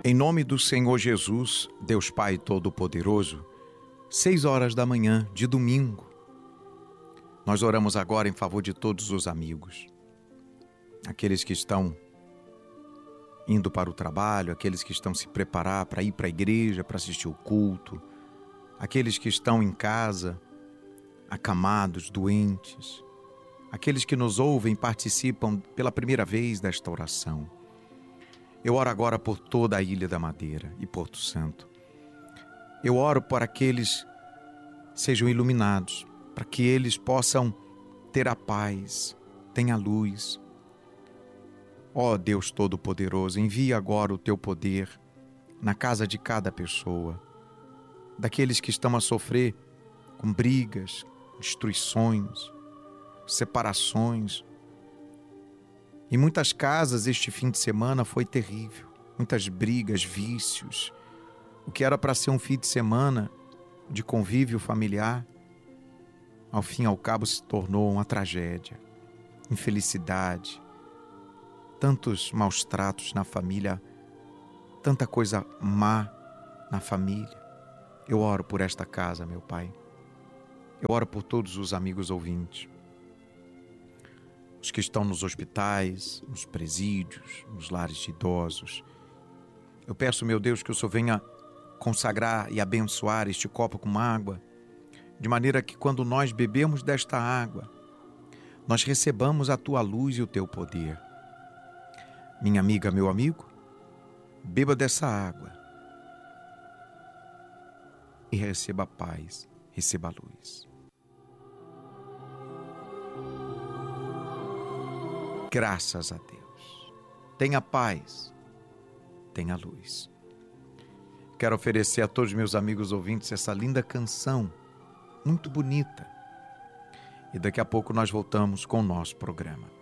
Em nome do Senhor Jesus, Deus Pai Todo-Poderoso, 6 horas da manhã de domingo, nós oramos agora em favor de todos os amigos, aqueles que estão indo para o trabalho, aqueles que estão se preparar para ir para a igreja, para assistir o culto, aqueles que estão em casa, acamados, doentes, aqueles que nos ouvem e participam pela primeira vez desta oração. Eu oro agora por toda a Ilha da Madeira e Porto Santo. Eu oro para que eles sejam iluminados, para que eles possam ter a paz, tenham a luz. Ó Deus Todo-Poderoso, envia agora o Teu poder na casa de cada pessoa, daqueles que estão a sofrer com brigas, destruições, separações. Em muitas casas este fim de semana foi terrível, muitas brigas, vícios. O que era para ser um fim de semana de convívio familiar, ao fim e ao cabo se tornou uma tragédia, infelicidade, tantos maus tratos na família, tanta coisa má na família. Eu oro por esta casa, meu Pai. Eu oro por todos os amigos ouvintes, os que estão nos hospitais, nos presídios, nos lares de idosos. Eu peço, meu Deus, que o Senhor venha consagrar e abençoar este copo com água, de maneira que quando nós bebemos desta água, nós recebamos a Tua luz e o Teu poder. Minha amiga, meu amigo, beba dessa água e receba a paz, receba a luz. Graças a Deus. Tenha paz, tenha luz. Quero oferecer a todos meus amigos ouvintes essa linda canção, muito bonita. E daqui a pouco nós voltamos com o nosso programa.